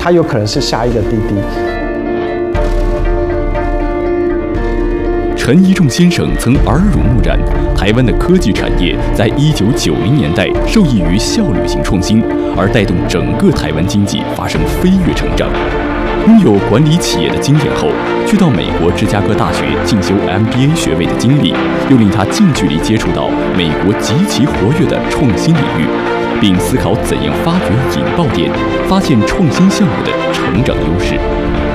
它有可能是下一个滴滴。 陈一仲先生曾耳濡目染，台湾的科技产业在1990年代受益于效率型创新，而带动整个台湾经济发生飞跃成长。拥有管理企业的经验后，去到美国芝加哥大学进修 MBA 学位的经历，又令他近距离接触到美国极其活跃的创新领域，并思考怎样发掘引爆点，发现创新项目的成长优势。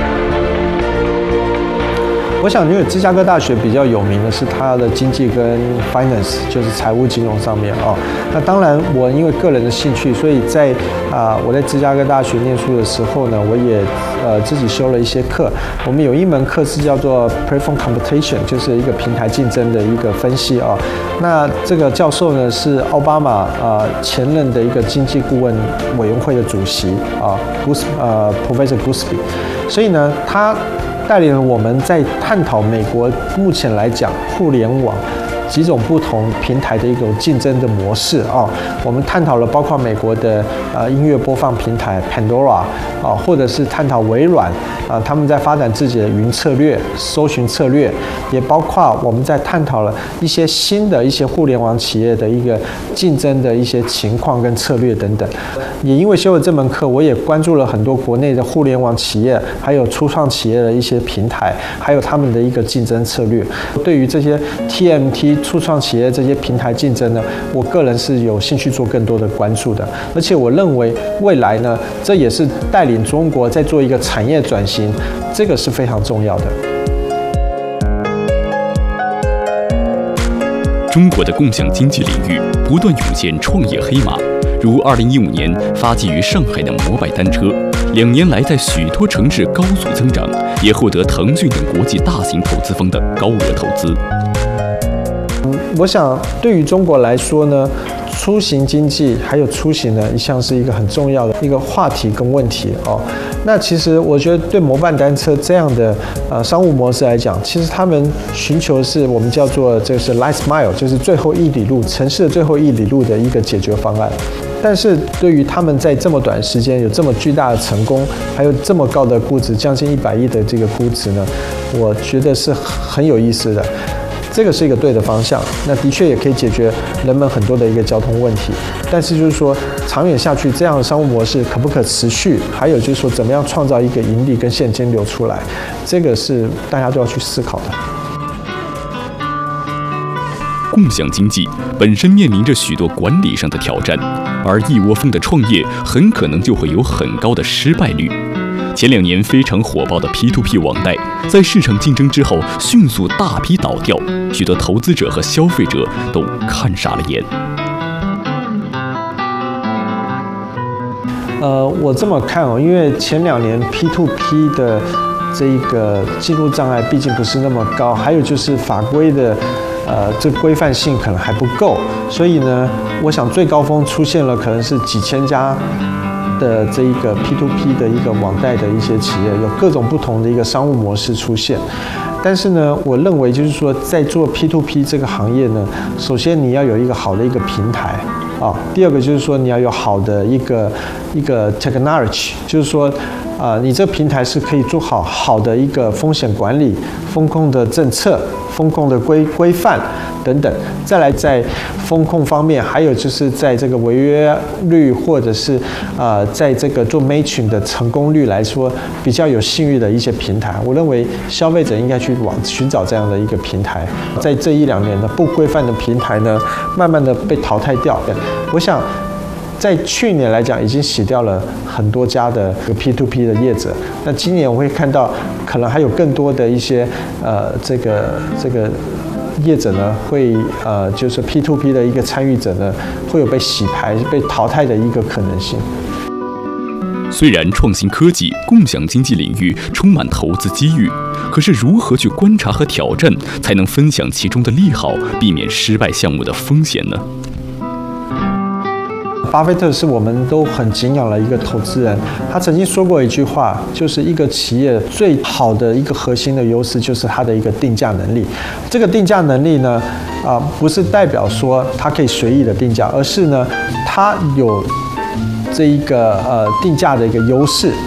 我想，因为芝加哥大学比较有名的是它的经济跟 finance， 就是财务金融上面哦。那当然，我因为个人的兴趣，所以在我在芝加哥大学念书的时候呢，我也自己修了一些课。我们有一门课是叫做 platform computation， 就是一个平台竞争的一个分析啊。那这个教授呢是奥巴马前任的一个经济顾问委员会的主席啊，Professor Goolsbee， 所以呢他带领了我们在探讨美国目前来讲互联网几种不同平台的一种竞争的模式啊。我们探讨了包括美国的音乐播放平台 Pandora 啊，或者是探讨微软他们在发展自己的云策略、搜寻策略，也包括我们在探讨了一些新的一些互联网企业的一个竞争的一些情况跟策略等等。也因为修了这门课，我也关注了很多国内的互联网企业，还有初创企业的一些平台，还有他们的一个竞争策略。对于这些 TMT 初创企业这些平台竞争呢，我个人是有兴趣做更多的关注的。而且我认为未来呢，这也是带领中国在做一个产业转型，这个是非常重要的。 中国的共享经济领域不断涌现创业黑马，如2015年发迹于上海的摩拜单车，2年来在许多城市高速增长，也获得腾讯等国际大型投资方的高额投资。 我想对于中国来说呢，出行经济还有出行呢，一向是一个很重要的一个话题跟问题哦。那其实我觉得对摩拜单车这样的商务模式来讲，其实他们寻求的是我们叫做这是 last mile， 就是最后1里路，城市的最后1里路的一个解决方案。但是对于他们在这么短时间有这么巨大的成功，还有这么高的估值，将近100亿的这个估值呢，我觉得是很有意思的。这个是一个对的方向，那的确也可以解决人们很多的一个交通问题。但是就是说，长远下去这样的商务模式可不可持续？还有就是说，怎么样创造一个盈利跟现金流出来？这个是大家都要去思考的。 共享经济本身面临着许多管理上的挑战，而一窝蜂的创业很可能就会有很高的失败率。前2年非常火爆的 P2P 网贷，在市场竞争之后迅速大批倒掉，许多投资者和消费者都看傻了眼。 我这么看哦，因为前2年 P2P 的这一个进入障碍毕竟不是那么高，还有就是法规的这规范性可能还不够，所以呢，我想最高峰出现了可能是几千家的这一个 P2P 的一个网贷的一些企业，有各种不同的一个商务模式出现。但是呢，我认为就是说，在做 P2P 这个行业呢，首先你要有一个好的一个平台啊，第二个就是说你要有好的一个 technology， 就是说你这个平台是可以做好的一个风险管理、风控的政策、风控的规范等等。再来在风控方面，还有就是在这个违约率或者是在这个做 matching 的成功率来说，比较有信誉的一些平台，我认为消费者应该去寻找这样的一个平台。在这1-2年的不规范的平台呢，慢慢的被淘汰掉。我想在去年来讲，已经洗掉了很多家的 P2P 的业者。那今年我会看到，可能还有更多的一些这个业者呢，会就是 P2P 的一个参与者呢，会有被洗牌、被淘汰的一个可能性。 虽然创新科技、共享经济领域充满投资机遇，可是如何去观察和挑战，才能分享其中的利好，避免失败项目的风险呢？ 巴菲特是我们都很敬仰的一个投资人，他曾经说过一句话，就是一个企业最好的一个核心的优势就是它的一个定价能力。这个定价能力呢，不是代表说它可以随意的定价，而是呢，它有这一个定价的一个优势。